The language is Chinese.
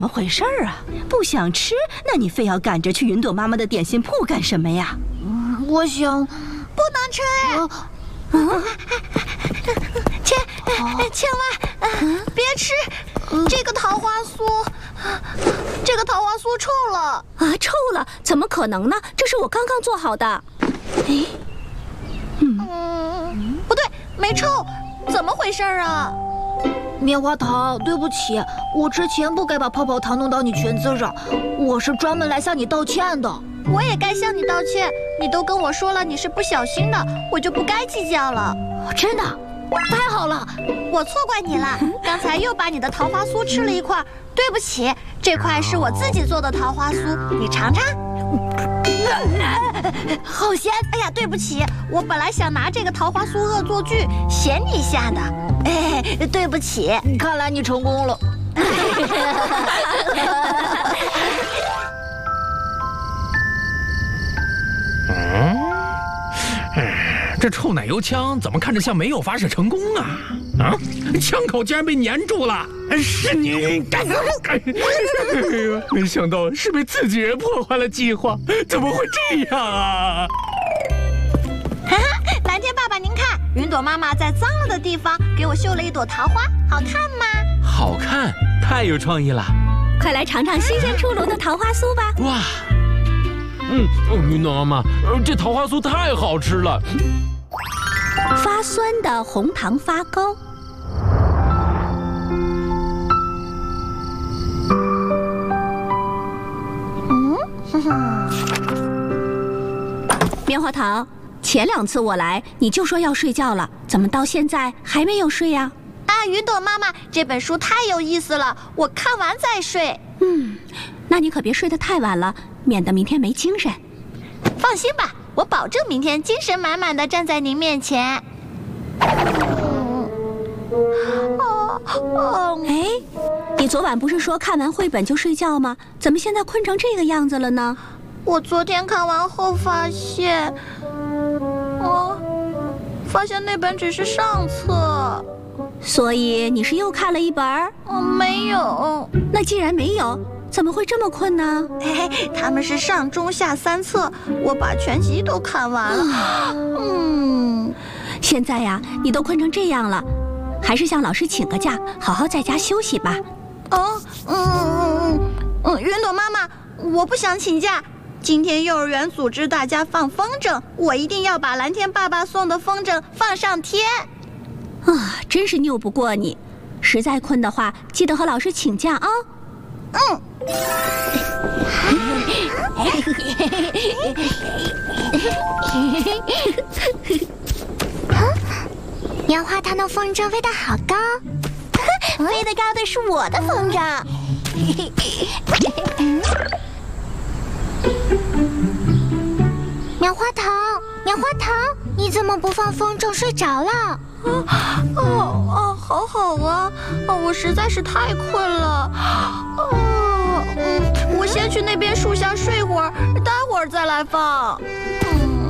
怎么回事儿啊？不想吃，那你非要赶着去云朵妈妈的点心铺干什么呀？ 我想， 不能吃呀！千万别吃这个桃花酥，这个桃花酥臭了啊！臭了？怎么可能呢？这是我刚刚做好的。哎， 不对，没臭，怎么回事啊？ 棉花糖，对不起，我之前不该把泡泡糖弄到你裙子上，我是专门来向你道歉的。 我也该向你道歉，你都跟我说了你是不小心的，我就不该计较了。 真的？太好了， 我错怪你了，刚才又把你的桃花酥吃了一块，对不起，这块是我自己做的桃花酥，你尝尝。 好咸！ 哎呀，对不起，我本来想拿这个桃花酥恶作剧，嫌你下的。哎，对不起， 看来你成功了。 这臭奶油枪怎么看着像没有发射成功啊？啊，枪口竟然被粘住了！是你！没想到是被自己人破坏了计划，怎么会这样啊？ 哈哈，蓝天爸爸，您看，云朵妈妈在脏了的地方给我绣了一朵桃花，好看吗？ 好看，太有创意了！ 快来尝尝新鲜出炉的桃花酥吧！ 哇，云朵妈妈，这桃花酥太好吃了。 发酸的红糖发糕。棉花糖，前2次我来你就说要睡觉了，怎么到现在还没有睡呀？ 啊，云朵妈妈，这本书太有意思了，我看完再睡。 那你可别睡得太晚了，免得明天没精神。 放心吧，我保证明天精神满满的站在您面前。 哎，你昨晚不是说看完绘本就睡觉吗？怎么现在困成这个样子了呢？ 我昨天看完后发现那本只是上册。 所以你是又看了一本？ 没有。 那既然没有，怎么会这么困呢？ 他们是上中下3册，我把全集都看完了。 现在呀，你都困成这样了，还是向老师请个假，好好在家休息吧。 云朵妈妈，我不想请假。今天幼儿园组织大家放风筝，我一定要把蓝天爸爸送的风筝放上天。 真是拗不过你。实在困的话，记得和老师请假啊。 棉花糖的风筝飞得好高，飞得高的是我的风筝。棉花糖，棉花糖，你怎么不放风筝睡着了？好啊，我实在是太困了。我先去那边树下睡会儿，待会儿再来放。